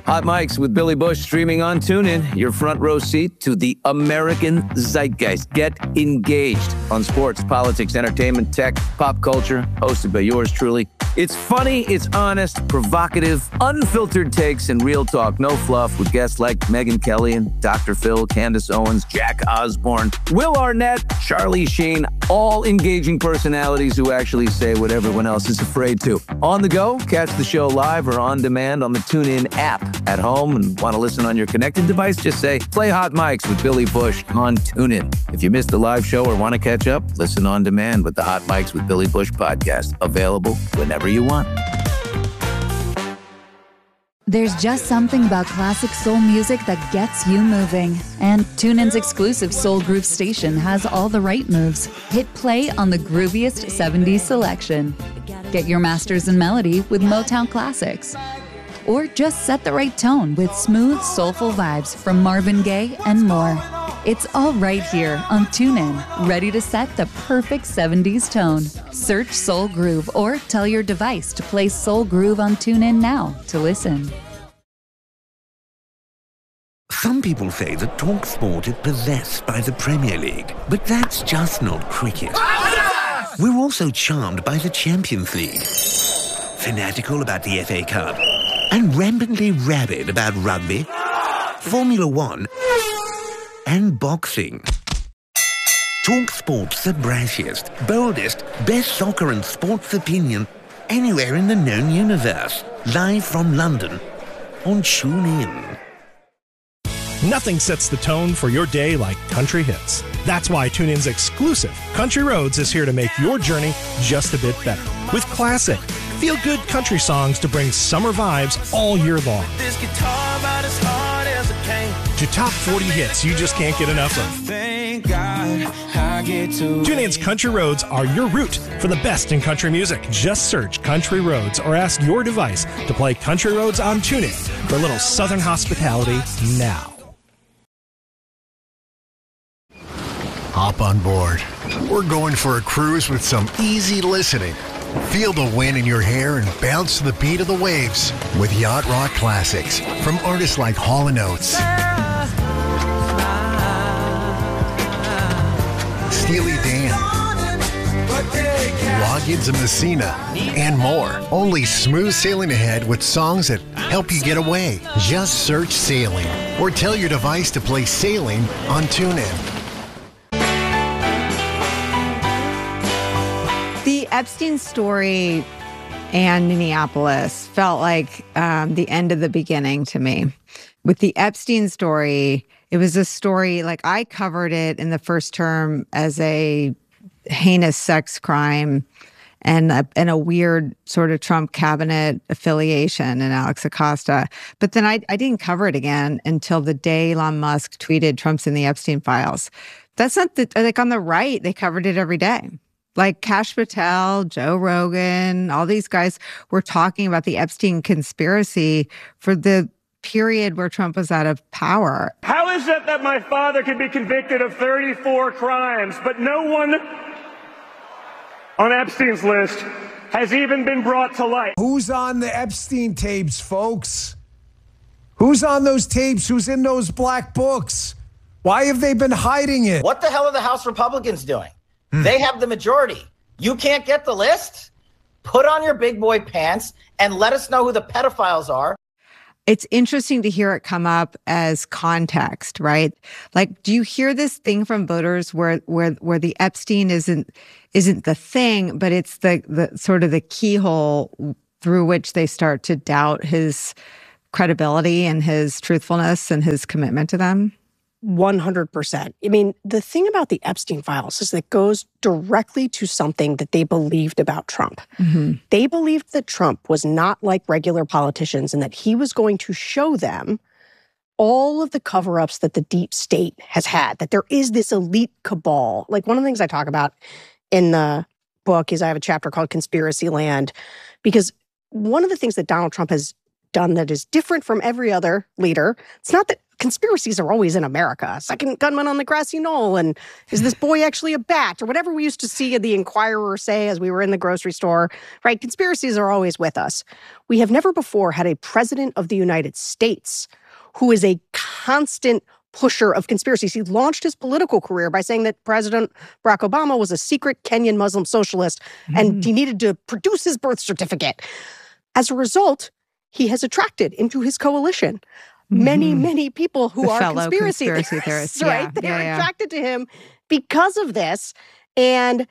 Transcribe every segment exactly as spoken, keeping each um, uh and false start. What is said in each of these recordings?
Hot Mics with Billy Bush streaming on TuneIn. Your front row seat to the American zeitgeist. Get engaged on sports, politics, entertainment, tech, pop culture. Hosted by yours truly. It's funny, it's honest, provocative, unfiltered takes, and real talk. No fluff with guests like Megyn Kelly and Doctor Phil, Candace Owens, Jack Osborne, Will Arnett, Charlie Sheen. All engaging personalities who actually say what everyone else is afraid to. On the go, catch the show live or on demand on the TuneIn app. At home and want to listen on your connected device, just say, play Hot Mics with Billy Bush on TuneIn. If you missed the live show or want to catch up, listen on demand with the Hot Mics with Billy Bush podcast. Available whenever you want. There's just something about classic soul music that gets you moving. And TuneIn's exclusive Soul Groove station has all the right moves. Hit play on the grooviest seventies selection. Get your masters in melody with Motown Classics. Or just set the right tone with smooth, soulful vibes from Marvin Gaye and more. It's all right here on TuneIn, ready to set the perfect seventies tone. Search Soul Groove or tell your device to play Soul Groove on TuneIn now to listen. Some people say that TalkSport is possessed by the Premier League, but that's just not cricket. We're also charmed by the Champions League, fanatical about the F A Cup, and rampantly rabid about rugby, Formula One, and boxing. TalkSport's the brashiest, boldest, best soccer and sports opinion anywhere in the known universe. Live from London on TuneIn. Nothing sets the tone for your day like country hits. That's why TuneIn's exclusive Country Roads is here to make your journey just a bit better. With classic, feel-good country songs to bring summer vibes all year long. This guitar about as hard as it came. To top forty hits you just can't get enough of. Thank God I get to TuneIn's Country Roads are your route for the best in country music. Just search Country Roads or ask your device to play Country Roads on TuneIn for a little southern hospitality now. Hop on board. We're going for a cruise with some easy listening. Feel the wind in your hair and bounce to the beat of the waves with Yacht Rock classics from artists like Hall and Oates, Steely Dan, Loggins and Messina, and more. Only smooth sailing ahead with songs that help you get away. Just search Sailing or tell your device to play Sailing on TuneIn. The Epstein story and Minneapolis felt like um, the end of the beginning to me. With the Epstein story, it was a story, like I covered it in the first term as a heinous sex crime and a, and a weird sort of Trump cabinet affiliation in Alex Acosta. But then I, I didn't cover it again until the day Elon Musk tweeted Trump's in the Epstein files. That's not the, like on the right, they covered it every day. Like Kash Patel, Joe Rogan, all these guys were talking about the Epstein conspiracy for the period where Trump was out of power. How is it that my father can be convicted of thirty-four crimes, but no one on Epstein's list has even been brought to light? Who's on the Epstein tapes, folks? Who's on those tapes? Who's in those black books? Why have they been hiding it? What the hell are the House Republicans doing? They have the majority. You can't get the list? Put on your big boy pants and let us know who the pedophiles are. It's interesting to hear it come up as context, right? Like, do you hear this thing from voters where where where the Epstein isn't isn't the thing, but it's the the sort of the keyhole through which they start to doubt his credibility and his truthfulness and his commitment to them? one hundred percent. I mean, the thing about the Epstein files is that it goes directly to something that they believed about Trump. Mm-hmm. They believed that Trump was not like regular politicians and that he was going to show them all of the cover-ups that the deep state has had, that there is this elite cabal. Like one of the things I talk about in the book is I have a chapter called Conspiracy Land, because one of the things that Donald Trump has done that is different from every other leader, it's not that conspiracies are always in America. Second gunman on the grassy knoll, and is this boy actually a bat? Or whatever we used to see the Inquirer say as we were in the grocery store, right? Conspiracies are always with us. We have never before had a president of the United States who is a constant pusher of conspiracies. He launched his political career by saying that President Barack Obama was a secret Kenyan Muslim socialist mm. and he needed to produce his birth certificate. As a result, he has attracted into his coalition mm-hmm. many, many people who the are conspiracy, conspiracy conspiracy theorists, theorists right? Yeah, They're yeah, yeah. attracted to him because of this. And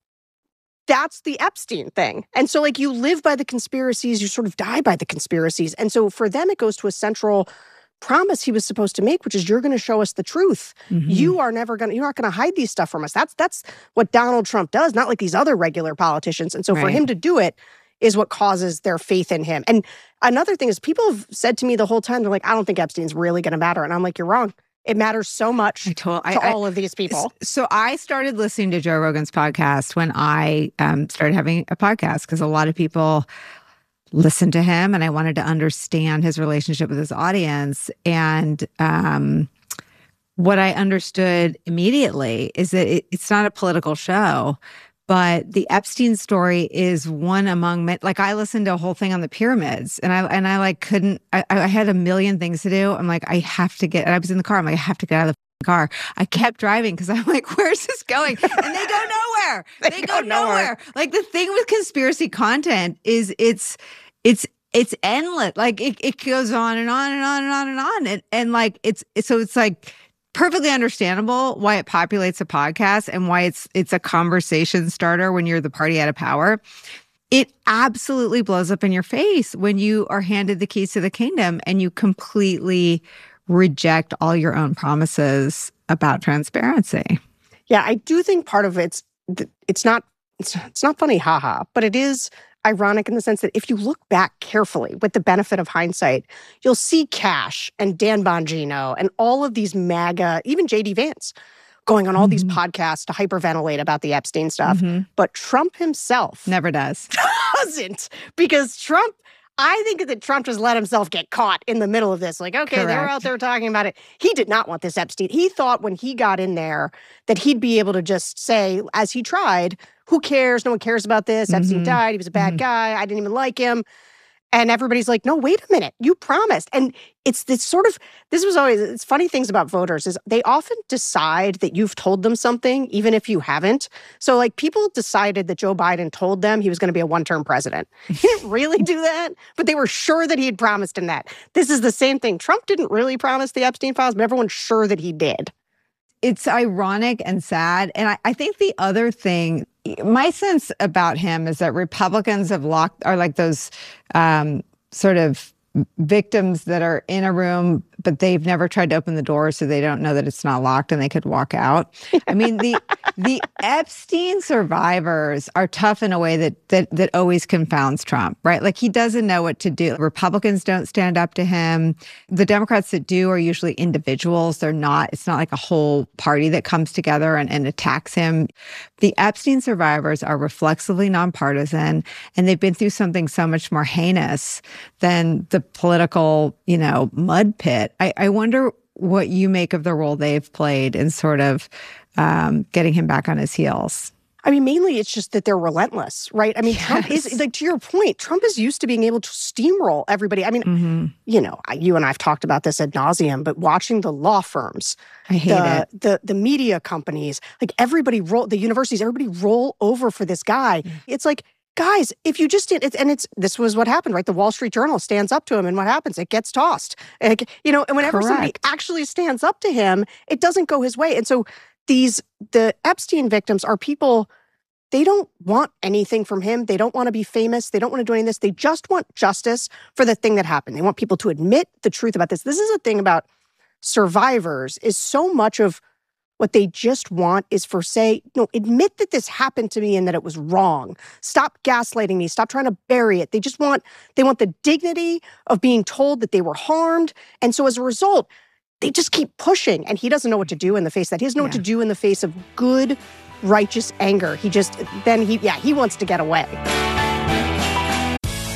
that's the Epstein thing. And so, like, you live by the conspiracies, you sort of die by the conspiracies. And so for them, it goes to a central promise he was supposed to make, which is you're going to show us the truth. Mm-hmm. You are never going to, you're not going to hide these stuff from us. That's that's what Donald Trump does, not like these other regular politicians. And so right. for him to do it is what causes their faith in him. And another thing is people have said to me the whole time, they're like, I don't think Epstein's really going to matter. And I'm like, you're wrong. It matters so much I told, to I, all I, of these people. So I started listening to Joe Rogan's podcast when I um, started having a podcast because a lot of people listened to him and I wanted to understand his relationship with his audience. And um, what I understood immediately is that it, it's not a political show, but the Epstein story is one among many. Like I listened to a whole thing on the pyramids and I and I like couldn't, I, I had a million things to do. I'm like, I have to get, and I was in the car. I'm like, I have to get out of the car. I kept driving because I'm like, where's this going? And they go nowhere. they, they go, go nowhere. nowhere. Like the thing with conspiracy content is it's, It's it's endless. Like it, it goes on and on and on and on and on. And, and like it's so it's like perfectly understandable why it populates a podcast and why it's it's a conversation starter when you're the party out of power. It absolutely blows up in your face when you are handed the keys to the kingdom and you completely reject all your own promises about transparency. Yeah, I do think part of it's it's not it's, it's not funny, haha, but it is ironic in the sense that if you look back carefully with the benefit of hindsight, you'll see Kash and Dan Bongino and all of these MAGA, even J D Vance, going on all mm-hmm. these podcasts to hyperventilate about the Epstein stuff. Mm-hmm. But Trump himself never does. Doesn't. Because Trump, I think that Trump just let himself get caught in the middle of this. Like, okay, Correct. They were out there talking about it. He did not want this Epstein. He thought when he got in there that he'd be able to just say, as he tried, who cares? No one cares about this. Mm-hmm. Epstein died. He was a bad mm-hmm. guy. I didn't even like him. And everybody's like, no, wait a minute. You promised. And it's this sort of, this was always, it's funny things about voters is they often decide that you've told them something, even if you haven't. So like people decided that Joe Biden told them he was going to be a one-term president. He didn't really do that, but they were sure that he had promised him that. This is the same thing. Trump didn't really promise the Epstein files, but everyone's sure that he did. It's ironic and sad. And I, I think the other thing, my sense about him is that Republicans have locked, are like those um, sort of victims that are in a room, but they've never tried to open the door, so they don't know that it's not locked and they could walk out. I mean, the the Epstein survivors are tough in a way that that that always confounds Trump, right? Like he doesn't know what to do. Republicans don't stand up to him. The Democrats that do are usually individuals. They're not, it's not like a whole party that comes together and, and attacks him. The Epstein survivors are reflexively nonpartisan, and they've been through something so much more heinous than the political, you know, mud pit. I, I wonder what you make of the role they've played in sort of um, getting him back on his heels. I mean, mainly it's just that they're relentless, right? I mean, yes. Trump is, like, to your point, Trump is used to being able to steamroll everybody. I mean, mm-hmm. you know, you and I have talked about this ad nauseum, but watching the law firms, I hate the, it. the the media companies, like everybody roll, the universities, everybody roll over for this guy. Mm. It's like, guys, if you just did, it's, and it's, this was what happened, right? The Wall Street Journal stands up to him, and what happens? It gets tossed. Like, you know, and whenever Correct. somebody actually stands up to him, it doesn't go his way. And so these, the Epstein victims are people, they don't want anything from him. They don't want to be famous. They don't want to do any of this. They just want justice for the thing that happened. They want people to admit the truth about this. This is a thing about survivors, is so much of what they just want is for, say, no, admit that this happened to me and that it was wrong. Stop gaslighting me. Stop trying to bury it. They just want, they want the dignity of being told that they were harmed. And so as a result, they just keep pushing. And he doesn't know what to do in the face of that. He doesn't know yeah. what to do in the face of good, righteous anger. He just, then he, yeah, he wants to get away.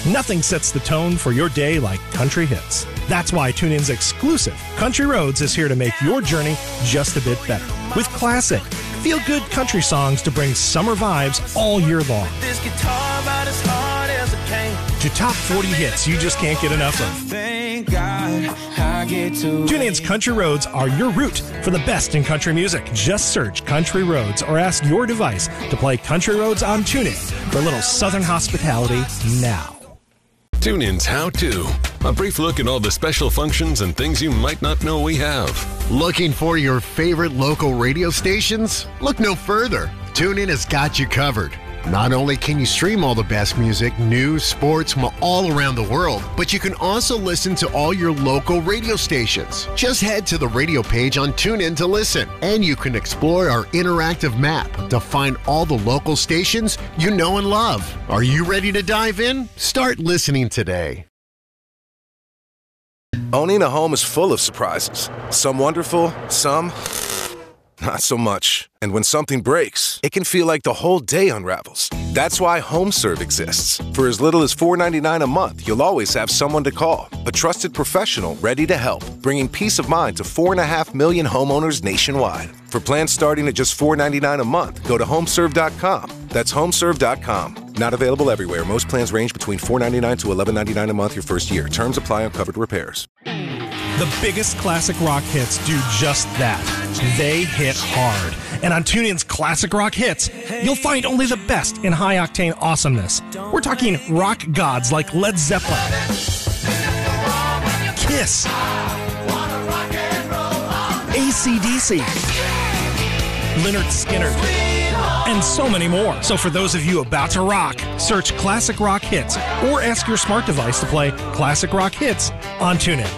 Nothing sets the tone for your day like country hits. That's why TuneIn's exclusive Country Roads is here to make your journey just a bit better. With classic, feel-good country songs to bring summer vibes all year long. This guitar about as hard as it can. To top forty hits you just can't get enough of. Thank God I get to. TuneIn's Country Roads are your route for the best in country music. Just search Country Roads or ask your device to play Country Roads on TuneIn for a little southern hospitality now. TuneIn's How To. A brief look at all the special functions and things you might not know we have. Looking for your favorite local radio stations? Look no further. TuneIn has got you covered. Not only can you stream all the best music, news, sports from all around the world, but you can also listen to all your local radio stations. Just head to the radio page on TuneIn to listen, and you can explore our interactive map to find all the local stations you know and love. Are you ready to dive in? Start listening today. Owning a home is full of surprises. Some wonderful, some not so much. And when something breaks, it can feel like the whole day unravels. That's why HomeServe exists. For as little as four dollars and ninety-nine cents a month, you'll always have someone to call. A trusted professional ready to help, bringing peace of mind to four point five million homeowners nationwide. For plans starting at just four dollars and ninety-nine cents a month, go to homeserve dot com. That's homeserve dot com. Not available everywhere. Most plans range between four dollars and ninety-nine cents to eleven dollars and ninety-nine cents a month your first year. Terms apply on covered repairs. The biggest classic rock hits do just that. They hit hard. And on TuneIn's Classic Rock Hits, you'll find only the best in high-octane awesomeness. We're talking rock gods like Led Zeppelin, Kiss, A C D C, Lynyrd Skynyrd, and so many more. So for those of you about to rock, search Classic Rock Hits or ask your smart device to play Classic Rock Hits on TuneIn.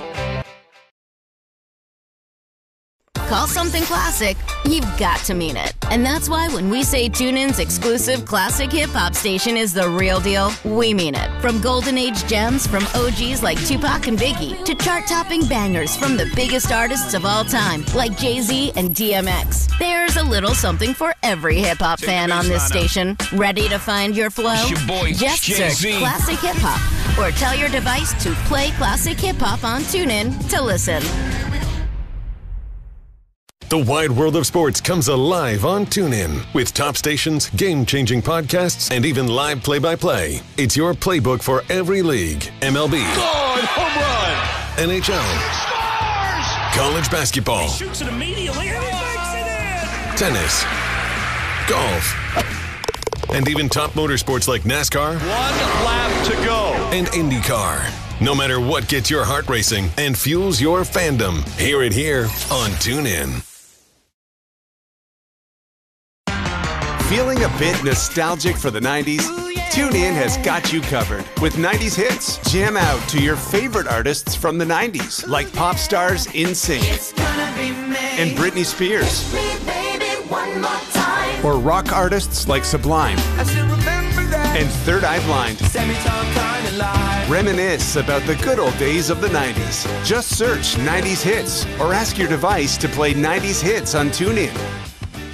Call something classic, you've got to mean it. And that's why when we say TuneIn's exclusive classic hip-hop station is the real deal, we mean it. From golden age gems from O Gs like Tupac and Biggie to chart-topping bangers from the biggest artists of all time like Jay-Z and D M X. There's a little something for every hip-hop fan on this station. Ready to find your flow? Your boy, Just Jay-Z. search Classic Hip-Hop or tell your device to play Classic Hip-Hop on TuneIn to listen. The wide world of sports comes alive on TuneIn with top stations, game-changing podcasts, and even live play-by-play. It's your playbook for every league. M L B. Gone, home run. N H L. Scores. College basketball. He shoots it immediately and he makes it in. Tennis. Golf. And even top motorsports like NASCAR. One lap to go. And IndyCar. No matter what gets your heart racing and fuels your fandom, hear it here on TuneIn. Feeling a bit nostalgic for the nineties? TuneIn has got you covered with nineties hits. Jam out to your favorite artists from the nineties, like pop stars NSYNC and Britney Spears, or rock artists like Sublime and Third Eye Blind. Reminisce about the good old days of the nineties. Just search nineties hits or ask your device to play nineties hits on TuneIn.